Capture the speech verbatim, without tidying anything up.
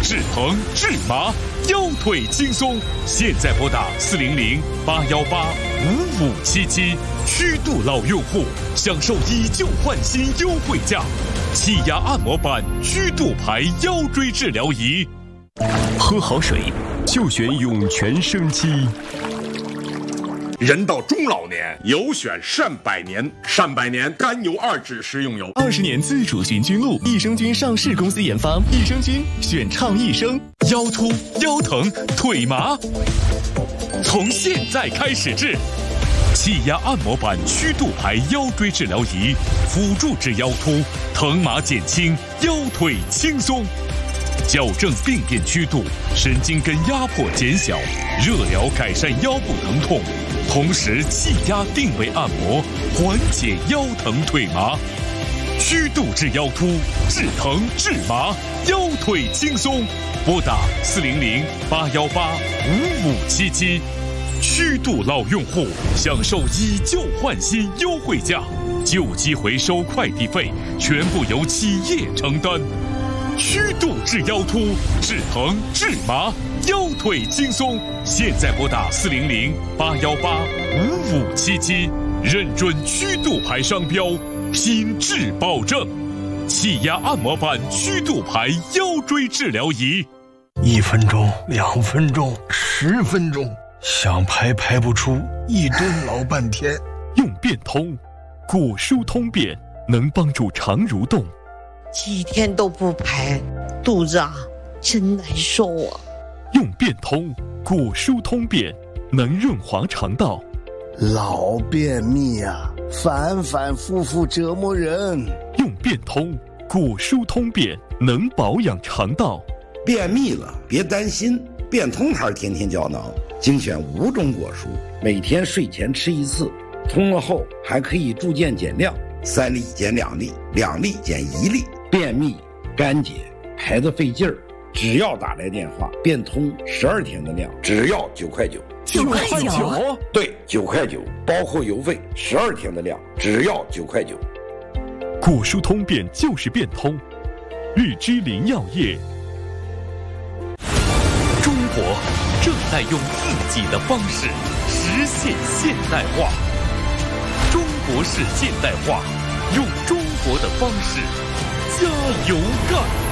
治疼治麻，腰腿轻松。现在拨打四零零八幺八五五七七，虚度老用户享受以旧换新优惠价。气压按摩板虚度牌腰椎治疗仪。 喝好水就选涌泉生机。 人到中老年，有选善百年。善百年甘油二酯食用油， 二十年自主寻菌露，益生菌上市公司研发，益生菌选畅益生。 腰突、腰疼、腿麻，从现在开始治。气压按摩板虚度牌腰椎治疗仪，辅助治腰突，疼麻减轻，腰腿轻松。矫正病变曲度，神经根压迫减小，热疗改善腰部疼痛，同时气压定位按摩，缓解腰疼腿麻。虚度治腰突，治疼治麻，腰腿轻松。拨打四零零八幺八五五七七。虚度老用户享受以旧换新优惠价，旧机回收快递费全部由企业承担。虚度治腰突，治疼治麻，腰腿轻松。现在拨打四零零八幺八五五七七，认准虚度牌商标，品质保证。气压按摩板虚度牌腰椎治疗仪， 一分钟、两分钟、十分钟，想排排不出，一蹲老半天。 用变通，果蔬通便能帮助肠蠕动。 几天都不排，肚子啊真难受啊！ 用变通，果蔬通便能润滑肠道。 老便秘啊，反反复复折磨人。 用变通，果蔬通便能保养肠道。 便秘了别担心，变通牌天天胶囊精选五种果蔬，每天睡前吃一次，通了后还可以逐渐减量，三粒减两粒，两粒减一粒。便秘、干结、排得费劲儿，只要打来电话，变通十二天的量，只要九块九。 九块九？ 对，九块九，包括邮费，十二天的量，只要九块九。 果蔬通便就是变通，日之林药业。 中国正在用自己的方式实现现代化。中国式现代化，用中国的方式加油干！